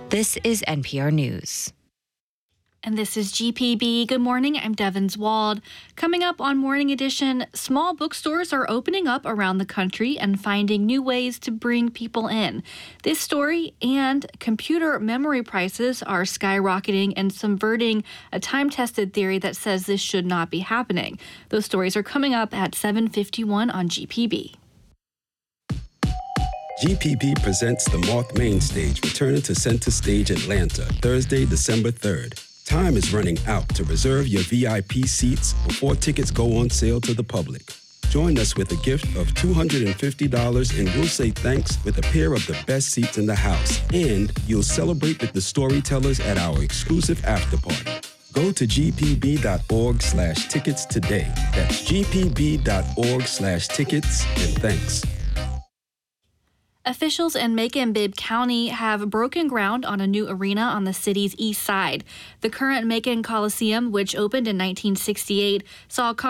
This is NPR News. And this is GPB. Good morning, I'm Devins Wald. Coming up on Morning Edition, small bookstores are opening up around the country and finding new ways to bring people in. This story and computer memory prices are skyrocketing and subverting a time-tested theory that says this should not be happening. Those stories are coming up at 7:51 on GPB. GPB presents the Moth Main Stage, returning to Center Stage Atlanta, Thursday, December 3rd. Time is running out to reserve your VIP seats before tickets go on sale to the public. Join us with a gift of $250 and we'll say thanks with a pair of the best seats in the house. And you'll celebrate with the storytellers at our exclusive after party. Go to gpb.org/tickets today. That's gpb.org/tickets, and thanks. Officials in Macon-Bibb County have broken ground on a new arena on the city's east side. The current Macon Coliseum, which opened in 1968, saw